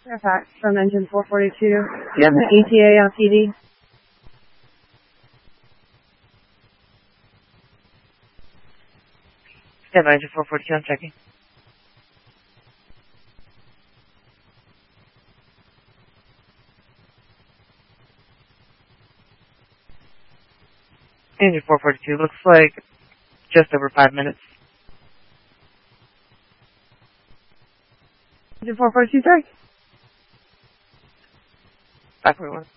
Fairfax from engine 442. Yeah. ETA on PD. Stand by engine 442, I'm checking. Engine 442, looks like just over 5 minutes. Engine 442, sorry. 541.